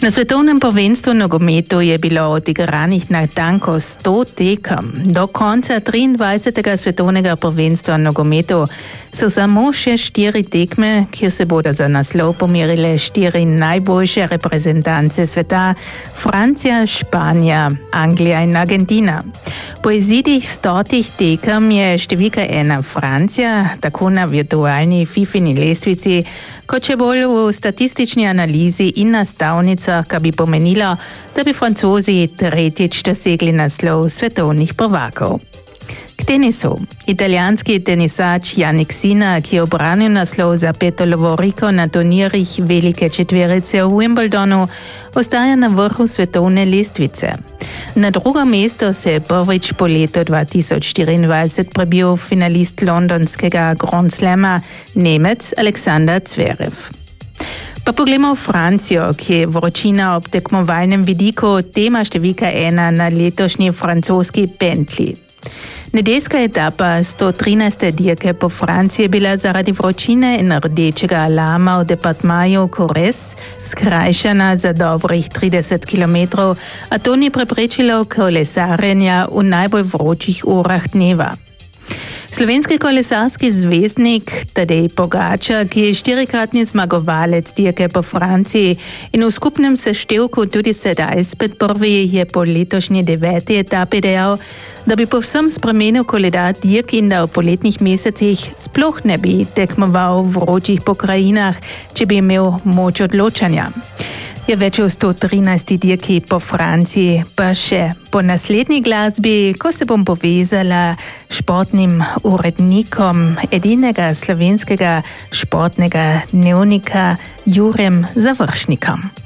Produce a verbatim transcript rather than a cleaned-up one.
Na svetovnem prvenstvu nogometu je bilo odigranih natanko sto tekem. Do konca triindvajsetega svetovnega prvenstva nogometu so samo še štiri tekme, kjer se bodo za naslov pomerile štiri najboljše reprezentance sveta: Francija, Španija, Anglija in Argentina. Po izidih stotih tekem je številka ena Francija, tako na virtualni fifini lestvici, kot še bolj v statistični analizi in nastavnicah, kar bi pomenilo, da bi Francozi tretjič dosegli naslov svetovnih prvakov. K tenisu. Italijanski tenisač Jannik Sinner, ki je obranil naslov za peto lovoriko na turnirjih velike četverice v Wimbledonu, ostaja na vrhu svetovne lestvice. Na drugo mesto se je prvič po letu dva tisoč štiriindvajset prebil finalist londonskega Grand Slama, Nemec Alexander Zverev. Pa poglejmo v Francijo, ki je vročina ob tekmovalnem vidiku tema številka ena na letošnji francoski pentli. Nedeljska etapa sto trinajste dirke po Franciji je bila zaradi vročine in rdečega alarma v departmaju Corrèze skrajšana za dobrih trideset kilometrov, a to ni preprečilo kolesarjenja v najbolj vročih urah dneva. Slovenski kolesarski zvezdnik Tadej Pogačar, ki je štirikratni zmagovalec dirke po Franciji in v skupnem seštevku tudi sedaj spet prvi, je po letošnji deveti etapi dejal, da bi povsem spremenil koledar dirk in da v poletnih mesecih sploh ne bi tekmoval v vročih pokrajinah, če bi imel moč odločanja. Je več v sto trinajsti dirki po Franciji, pa še po naslednji glasbi, ko se bom povezala športnim urednikom edinega slovenskega športnega dnevnika Jurem Završnikom.